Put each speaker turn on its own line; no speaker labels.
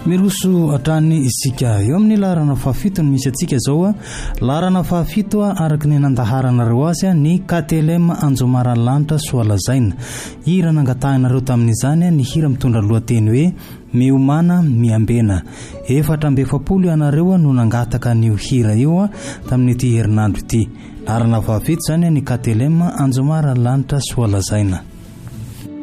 Miroso atrany isika eo amin'ny larana fahafito no misy atsika zao larana fahafito araka ny nandaharanareo azy ny KTLM Anjomaralanitra Soalazaina. Hira nangatahana tamin'izany ny hira mitondra lohateny hoe miomana miambena. 470 ianareo no nangataka ny hira io tamin'ity herinandro ity. Larana fahafito zany ny KTLM Anjomaralanitra Soalazaina.